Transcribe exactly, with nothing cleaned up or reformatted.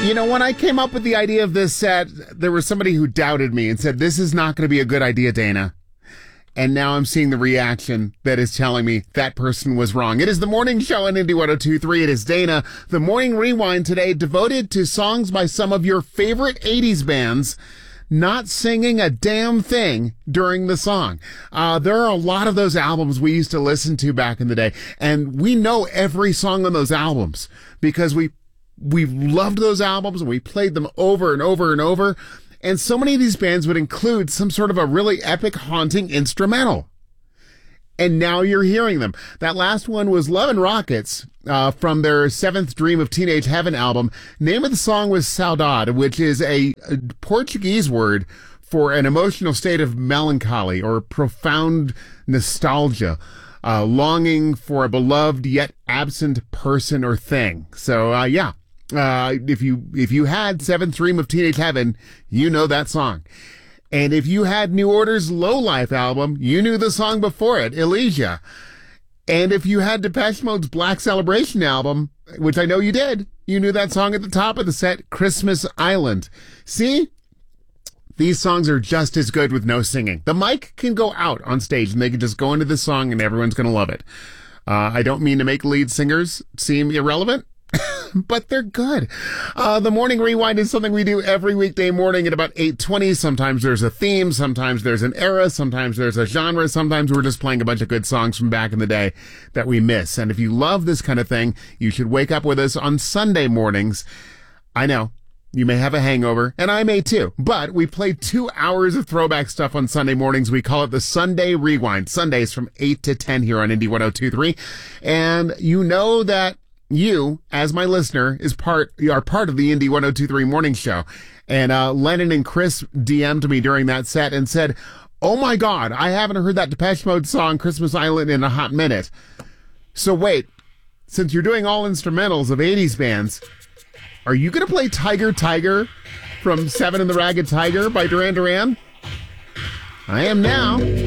You know, when I came up with the idea of this set, there was somebody who doubted me and said, this is not going to be a good idea, Dana. And now I'm seeing the reaction that is telling me that person was wrong. It is the morning show on Indy one oh two point three. It is Dana. The Morning Rewind today devoted to songs by some of your favorite eighties bands not singing a damn thing during the song. Uh, there are a lot of those albums we used to listen to back in the day, and we know every song on those albums because we we loved those albums and we played them over and over and over. And so many of these bands would include some sort of a really epic, haunting instrumental. And now you're hearing them. That last one was Love and Rockets uh, from their Seventh Dream of Teenage Heaven album. Name of the song was Saudade, which is a, a Portuguese word for an emotional state of melancholy or profound nostalgia, uh, longing for a beloved yet absent person or thing. So, uh, yeah. Uh, if you, if you had Seventh Dream of Teenage Heaven, you know that song. And if you had New Order's Low Life album, you knew the song before it, Elysia. And if you had Depeche Mode's Black Celebration album, which I know you did, you knew that song at the top of the set, Christmas Island. See? These songs are just as good with no singing. The mic can go out on stage and they can just go into this song and everyone's going to love it. Uh, I don't mean to make lead singers seem irrelevant, but they're good. Uh, the Morning Rewind is something we do every weekday morning at about eight twenty. Sometimes there's a theme, sometimes there's an era, sometimes there's a genre, sometimes we're just playing a bunch of good songs from back in the day that we miss. And if you love this kind of thing, you should wake up with us on Sunday mornings. I know, you may have a hangover, and I may too, but we play two hours of throwback stuff on Sunday mornings. We call it the Sunday Rewind. Sundays from eight to ten here on Indy one oh two point three. And you know that you, as my listener, is part, you are part of the Indy one oh two point three morning show. And, uh, Lennon and Chris D M'd me during that set and said, oh my God, I haven't heard that Depeche Mode song, Christmas Island, in a hot minute. So wait, since you're doing all instrumentals of eighties bands, are you going to play Tiger Tiger from Seven and the Ragged Tiger by Duran Duran? I am now.